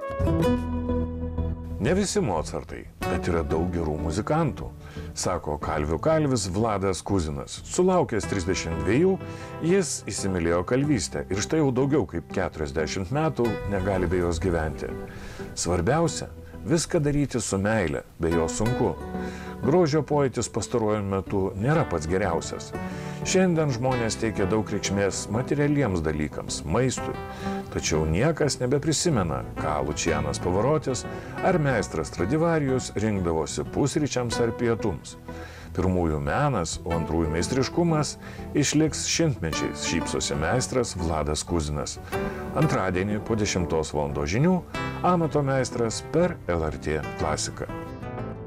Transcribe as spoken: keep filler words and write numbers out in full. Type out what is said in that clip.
Ne visi Mocartai, bet yra daug gerų muzikantų, sako kalvių kalvis Vladas Kuzinas. Sulaukęs trisdešimt dviejų, jis įsimylėjo kalvystę ir štai jau daugiau kaip keturiasdešimt metų negali be jos gyventi. Svarbiausia – viską daryti su meile, be jo sunku. Grožio pojūtis pastaruoju metu nėra pats geriausias. Šiandien žmonės teikia daug reikšmės materialiems dalykams, maistui. Tačiau niekas nebeprisimena, ką Lučianas Pavarotis ar meistras Stradivarijus rinkdavosi pusryčiams ar pietums. Pirmųjų menas, o antrųjų meistriškumas išliks šimtmečiais, šypsosi meistras Vladas Kuzinas. Antradienį po dešimtos valandos žinių amato meistras per L R T klasiką.